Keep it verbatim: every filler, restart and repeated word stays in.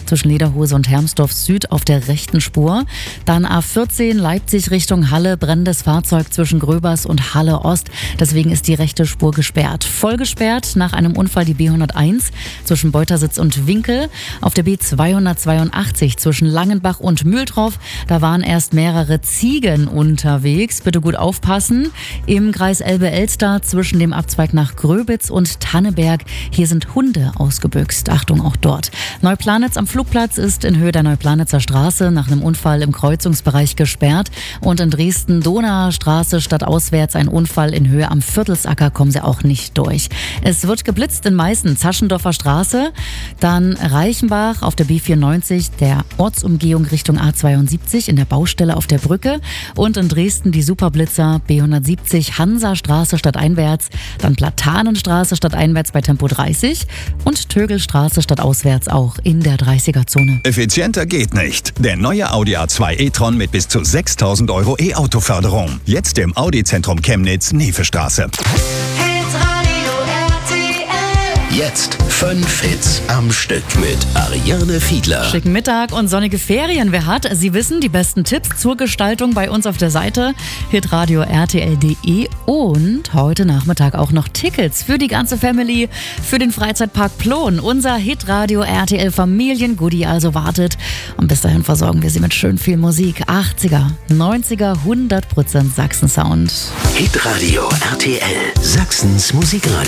zwischen Lederhose und Hermsdorf Süd auf der rechten Spur. Dann A vierzehn Leipzig Richtung Halle, brennendes Fahrzeug zwischen Gröbers und Halle Ost. Deswegen ist die rechte Spur gesperrt. Voll gesperrt nach einem Unfall die B hunderteins zwischen Beutersitz und Winkel. Auf der B zweihundertzweiundachtzig zwischen Langenbach und Mühldorf. Da waren erst mehrere Ziegen unterwegs. Bitte gut aufpassen. Im Kreis Elbe-Elster zwischen dem Abzweig nach Gröbitz und Tanneberg. Hier sind Hunde ausgebüxt. Achtung auch dort. Neuplanitz am Flugplatz ist in Höhe der Neuplanitzer Straße nach einem Unfall im Kreuzungsbereich gesperrt. Und in Dresden-Donauer Straße stadtauswärts ein Unfall in Höhe am Viertelsacker, kommen sie auch nicht durch. Es wird geblitzt in Meißen, Zaschendorfer Straße, dann Reichenbach auf der B vierundneunzig, der Ortsumgehung Richtung A zweiundsiebzig in der Baustelle auf der Brücke und in Dresden die Superblitzer B hundertsiebzig Hansastraße stadteinwärts, dann Platanenstraße stadteinwärts bei Tempo dreißig und Tögelstraße stadtauswärts auch in der dreißiger-Zone. Effizienter geht nicht. Der neue Audi A zwei e-tron mit bis zu sechstausend Euro E-Auto-Förderung. Jetzt im Audi-Zentrum Chemnitz, Nevestraße. Jetzt fünf Hits am Stück mit Ariane Fiedler. Schicken Mittag und sonnige Ferien. Wer hat? Sie wissen, die besten Tipps zur Gestaltung bei uns auf der Seite hitradio R T L punkt de und heute Nachmittag auch noch Tickets für die ganze Family für den Freizeitpark Plon. Unser Hitradio R T L Familiengoodie also wartet und bis dahin versorgen wir Sie mit schön viel Musik. achtziger, neunziger, hundert Prozent Sachsen-Sound. Hitradio R T L, Sachsens Musikradio.